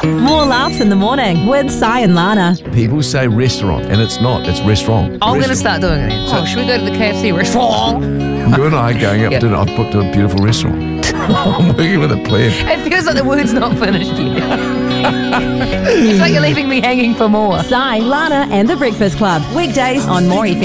More laughs in the morning with Si and Lana. People say restaurant, and it's not. It's restaurant. I'm going to start doing it then. So, should we go to the KFC restaurant? You and I are going up dinner. I've booked a beautiful restaurant. I'm working with a plan. It feels like the word's not finished yet. It's like you're leaving me hanging for more. Si, Lana and the Breakfast Club. Weekdays on More FM.